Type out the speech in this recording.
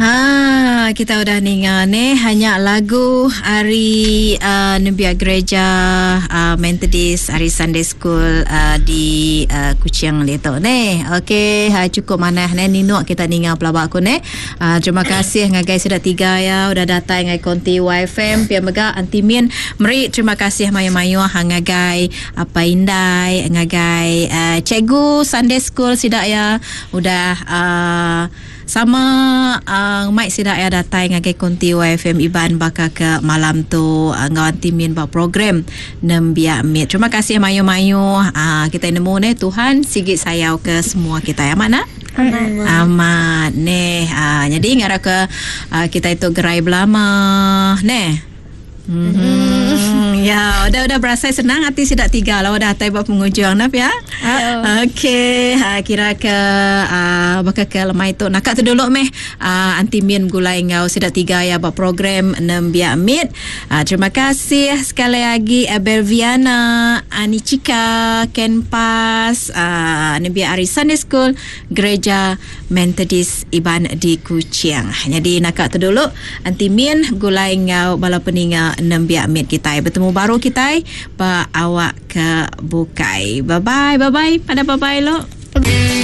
Kita udah ningal ni hanya lagu hari Nebia Gereja Methodist hari Sunday School di Kuching Leto ni. Okey, cukup manah ni ninok kita ningal pelabak aku ni. Terima kasih ngagai sudah 3 ya udah datang ngai konti YFM pia mega antimin meri. Terima kasih mayu-mayu ngagai apa indai ngagai cikgu Sunday School sidak ya udah sama Mike sidak ya datang ngagai konti YFM Iban baka ke malam tu ngawan timin ba program Nembia Mit. Terima kasih mayu-mayu kita nemu ni Tuhan sigit sayau ke semua kita ya mana? Amat nih. Jadi ngara ke kita itu gerai belama nih. Ya, udah berasa senang hati sidak 3 lah udah hatai buat pengunjung nap ya. Okey, kira ke bakal ke lemai tu nak tu dulu meh anti min gulai ngau sidak 3 ya buat program Nembia Mit. Terima kasih sekali lagi Belviana, Anichika, Kenpas, Nembia Ari Sunday School Gereja Methodist Iban di Kuching. Jadi nak tu dulu anti min gulai ngau bala peninga Nembia Mit kita bertemu baru kita ba awak ke bukai. Bye bye pada bye bye lo.